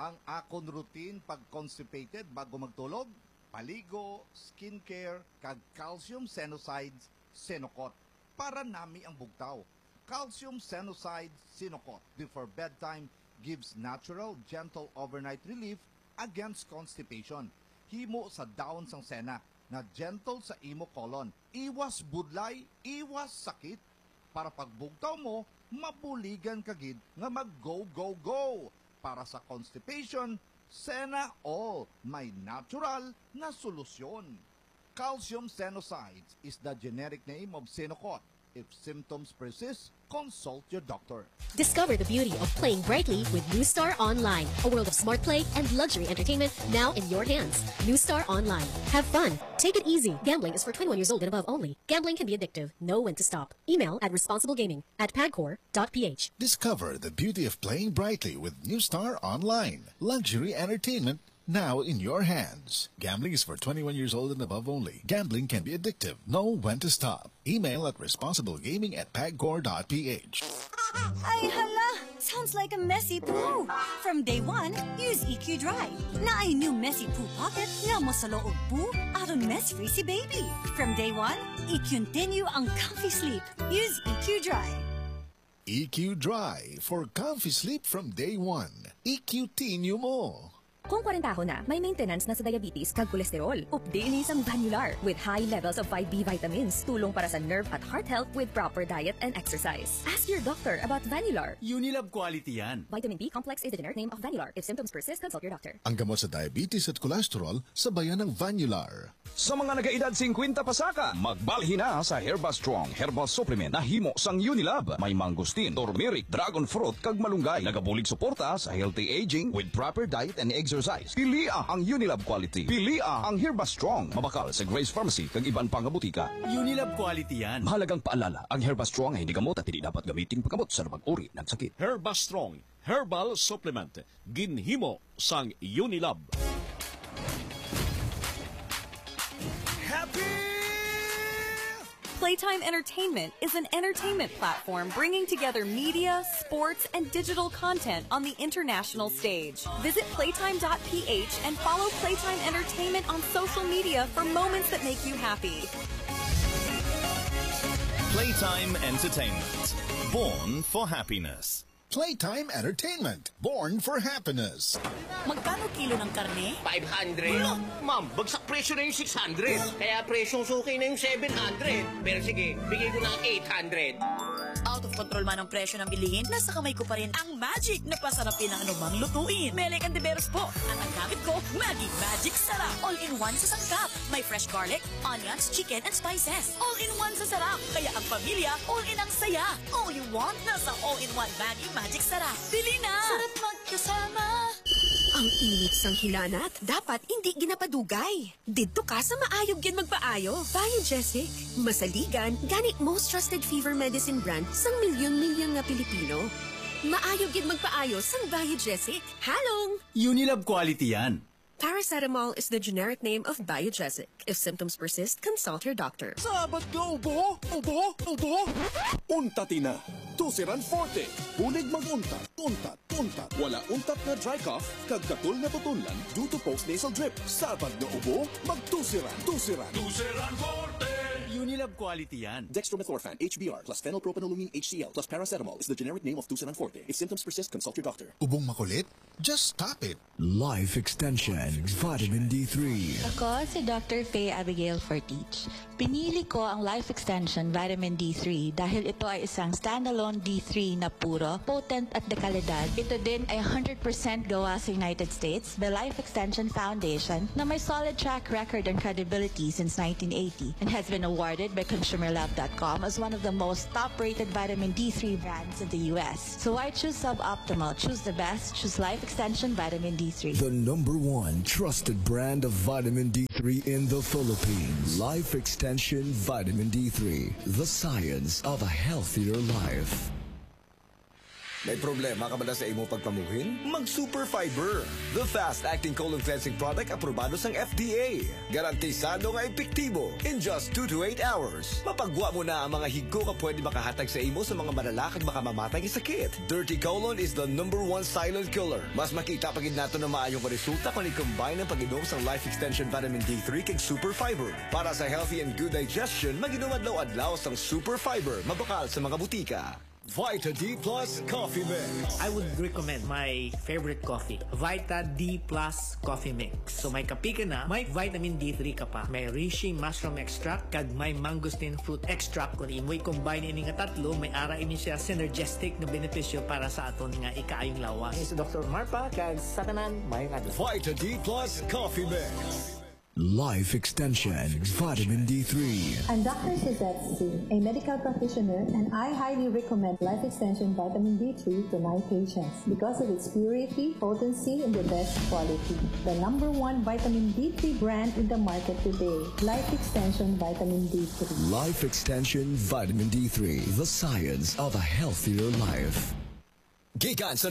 Ang akon routine pag constipated bago magtulog, paligo, skincare, kag calcium senosides, Senokot. Para nami ang bugtaw. Calcium senosides, Senokot before bedtime gives natural, gentle overnight relief against constipation. Himo sa daon sang sena na gentle sa imo colon. Iwas budlay, iwas sakit. Para pagbugtaw mo, mabuligan kagid nga mag-go, go, go. Para sa constipation, Sena All, may natural na solusyon. Calcium Senosides is the generic name of Senokot. If symptoms persist, consult your doctor. Discover the beauty of playing brightly with New Star Online, a world of smart play and luxury entertainment now in your hands. New Star Online. Have fun. Take it easy. Gambling is for 21 years old and above only. Gambling can be addictive. Know when to stop. Email at responsiblegaming@pagcor.ph. Discover the beauty of playing brightly with New Star Online. Luxury entertainment now in your hands. Gambling is for 21 years old and above only. Gambling can be addictive. Know when to stop. Email at responsiblegaming@pagcor.ph. Ay hala! Sounds like a messy poo. From day one, use EQ Dry. Na ay new messy poo pocket nga mo sa loob poo aron mess-free si baby. From day one, i-continue ang comfy sleep. Use EQ Dry. EQ Dry for comfy sleep from day one. EQ-tinyo mo. Kung 40 ako na, may maintenance na sa diabetes kag kolesterol. Updating isang Vanular with high levels of 5B vitamins. Tulong para sa nerve at heart health with proper diet and exercise. Ask your doctor about Vanular. Unilab quality yan. Vitamin B complex is the generic name of Vanular. If symptoms persist, consult your doctor. Ang gamot sa diabetes at kolesterol, sabayan ng Vanular. Sa mga nagaedad 50 pasaka, magbalhin na sa Herba Strong Herbal Supplement na himo sang Unilab. May mangustin, turmeric, dragon fruit, kag malunggay. Nagabulig suporta sa healthy aging with proper diet and exercise. Pilia ang Unilab quality. Pilia ang Herba Strong. Mabakal sa Grace Pharmacy kag iban pang butika. Unilab quality yan. Mahalagang paalala, ang Herba Strong ay hindi gamot at hindi dapat gamitin paggamot sa uri ng sakit. Herba Strong Herbal Supplement. Ginhimo sang Unilab. Playtime Entertainment is an entertainment platform bringing together media, sports, and digital content on the international stage. Visit playtime.ph and follow Playtime Entertainment on social media for moments that make you happy. Playtime Entertainment. Born for happiness. Playtime Entertainment. Born for happiness. Magkano kilo ng karne? 500. Ma'am, bagsak presyo na yung 600. Kaya presyong suki na yung 700. Pero sige, bigay ko ng 800. Out of control man ang presyo ng bilihin, nasa kamay ko pa rin ang magic na pasarapin ng anumang lutuin. Melek and Diveros po. At ang gamit ko, Maggi Magic Sarap. All-in-one sa sangkap. May fresh garlic, onions, chicken, and spices. All-in-one sa sarap. Kaya ang pamilya, all-in ang saya. All you want, nasa all-in-one Maggi Magic Sarap. Bili na! Sarap magkasama. Ang init sang hilanat, dapat hindi ginapadugay. Dito ka sa maayog yan magpaayo. Biogesic. Masaligan, gani most trusted fever medicine brand sang milyon-milyon nga Pilipino. Maayog yan magpaayo sang Biogesic. Halong! Unilab quality yan. Paracetamol is the generic name of Biogesic. If symptoms persist, consult your doctor. Sabat nga ubo! Ubo! Ubo! Untat na! Tusiran Forte! Bulig mag-untat, untat, untat. Wala untat na dry cough, kag katul na tutulan due to post-nasal drip. Sabat nga ubo, mag-tusiran, tusiran. Tusiran Forte! Unilab quality yan. Dextromethorphan, HBr, plus phenylpropanolamine HCl, plus paracetamol is the generic name of Tusiran Forte. If symptoms persist, consult your doctor. Ubong makulit? Just stop it. Life Extension Vitamin D3. Ako si Dr. Faye Abigail Fortich. Pinili ko ang Life Extension Vitamin D3 dahil ito ay isang standalone D3 na puro, potent at dekalidad. Ito din ay 100% gawa sa United States by Life Extension Foundation na may solid track record and credibility since 1980 and has been awarded by ConsumerLove.com as one of the most top-rated vitamin D3 brands in the U.S. So why choose suboptimal? Choose the best. Choose Life Extension Vitamin D3. The #1 trusted brand of vitamin D3 in the Philippines. Life Extension Vitamin D3. The science of a healthier life. May problema ka ba na sa imo pagpamuhin? Mag-Super Fiber, the fast-acting colon cleansing product aprobado sang FDA. Garantisado nga epektibo in just 2 to 8 hours. Mapagwa mo na ang mga higko ka pwede makahatag sa imo sa mga malalakag makamamatay nga sakit. Dirty colon is the #1 silent killer. Mas makita pagid nato na maayong resulta kung i-combine ang pag-inom sa Life Extension Vitamin D3 kag Super Fiber. Para sa healthy and good digestion, mag-inom adlaw-adlaw sang Super Fiber, mabakal sa mga butika. Vita D Plus Coffee Mix. I would recommend my favorite coffee, Vita D Plus Coffee Mix. So may kape ka na, may vitamin D3 ka pa, may reishi mushroom extract, kag may mangosteen fruit extract. Kung imoy combine ini nga tatlo, may ara ini siya synergistic na benepisyo para sa aton nga ikaayong lawas. Is Dr. Marpa, kag sa tanan, mayong adlaw. Vita D Plus Coffee Mix. Life Extension Vitamin D3. I'm Dr. Suzette C., a medical practitioner, and I highly recommend Life Extension Vitamin D3 to my patients because of its purity, potency, and the best quality. The #1 vitamin D3 brand in the market today, Life Extension Vitamin D3. Life Extension Vitamin D3, the science of a healthier life. Gikan sa